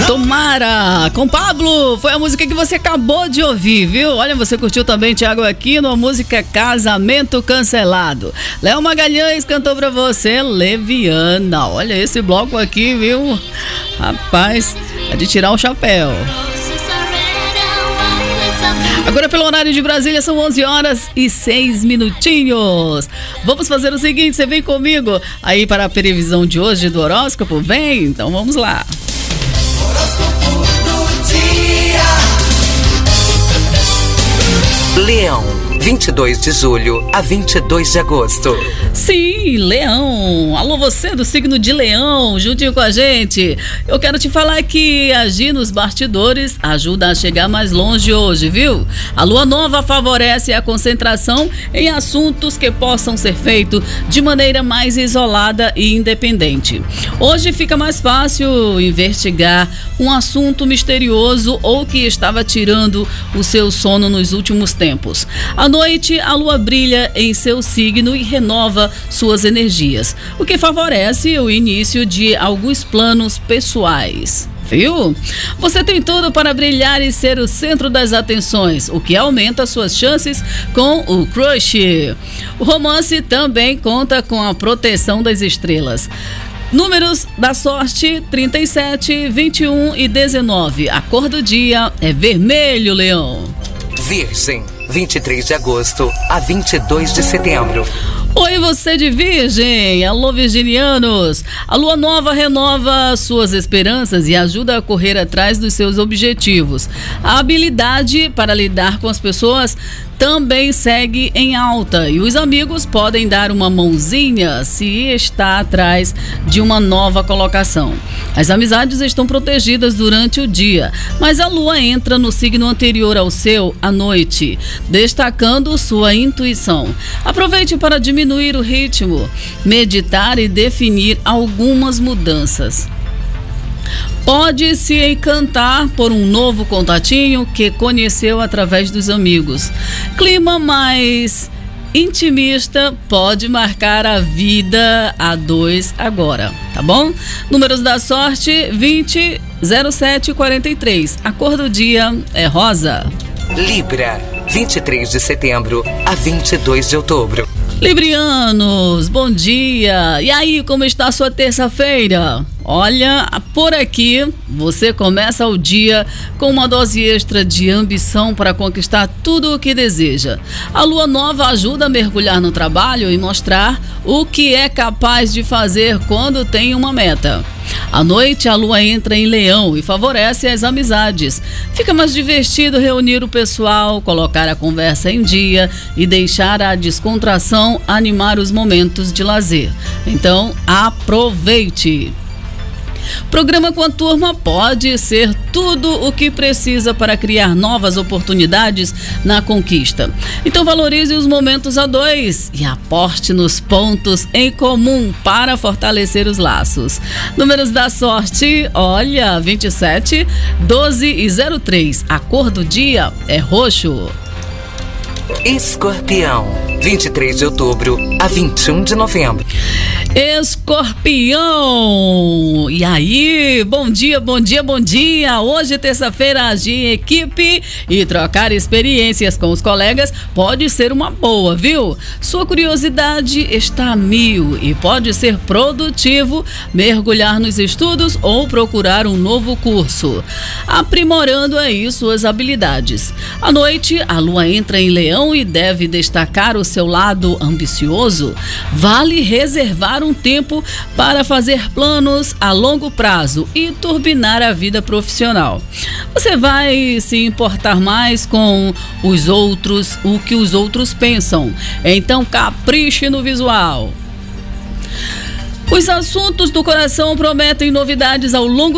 Tomara, com Pablo, foi a música que você acabou de ouvir, viu? Olha, você curtiu também Thiago Aquino, a música Casamento Cancelado. Léo Magalhães cantou pra você Leviana. Olha esse bloco aqui, viu? Rapaz, é de tirar o chapéu. Agora, pelo horário de Brasília, são 11h06. Vamos fazer o seguinte, você vem comigo aí para a previsão de hoje do horóscopo? Vem, então vamos lá. Horóscopo do dia. Leão, 22 de julho a 22 de agosto. Sim, Leão. Alô, você do signo de Leão, juntinho com a gente. Eu quero te falar que agir nos bastidores ajuda a chegar mais longe hoje, viu? A lua nova favorece a concentração em assuntos que possam ser feitos de maneira mais isolada e independente. Hoje fica mais fácil investigar um assunto misterioso ou que estava tirando o seu sono nos últimos tempos. À noite, a lua brilha em seu signo e renova suas energias, o que favorece o início de alguns planos pessoais. Viu? Você tem tudo para brilhar e ser o centro das atenções, o que aumenta suas chances com o crush. O romance também conta com a proteção das estrelas. Números da sorte: 37, 21 e 19. A cor do dia é vermelho, Leão. Virgem, 23 de agosto a 22 de setembro. Oi, você de Virgem! Alô, virginianos! A lua nova renova suas esperanças e ajuda a correr atrás dos seus objetivos. A habilidade para lidar com as pessoas também segue em alta e os amigos podem dar uma mãozinha se está atrás de uma nova colocação. As amizades estão protegidas durante o dia, mas a lua entra no signo anterior ao seu à noite, destacando sua intuição. Aproveite para diminuir o ritmo, meditar e definir algumas mudanças. Pode se encantar por um novo contatinho que conheceu através dos amigos. Clima mais intimista pode marcar a vida a dois agora, tá bom? Números da sorte: 20, 07 e 43. A cor do dia é rosa. Libra, 23 de setembro a 22 de outubro. Librianos, bom dia! E aí, como está a sua terça-feira? Olha, por aqui você começa o dia com uma dose extra de ambição para conquistar tudo o que deseja. A lua nova ajuda a mergulhar no trabalho e mostrar o que é capaz de fazer quando tem uma meta. À noite, a lua entra em Leão e favorece as amizades. Fica mais divertido reunir o pessoal, colocar a conversa em dia e deixar a descontração animar os momentos de lazer. Então, aproveite! Programa com a turma pode ser tudo o que precisa para criar novas oportunidades na conquista. Então valorize os momentos a dois e aposte nos pontos em comum para fortalecer os laços. Números da sorte: olha, 27, 12 e 03. A cor do dia é roxo. Escorpião, 23 de outubro a 21 de novembro. Escorpião! E aí, bom dia, bom dia, bom dia! Hoje, terça-feira, agir em equipe e trocar experiências com os colegas pode ser uma boa, viu? Sua curiosidade está a mil e pode ser produtivo mergulhar nos estudos ou procurar um novo curso, aprimorando aí suas habilidades. À noite, a lua entra em Leão e deve destacar o seu lado ambicioso. Vale reservar um tempo para fazer planos a longo prazo e turbinar a vida profissional. Você vai se importar mais com os outros, o que os outros pensam. Então capriche no visual. Os assuntos do coração prometem novidades ao longo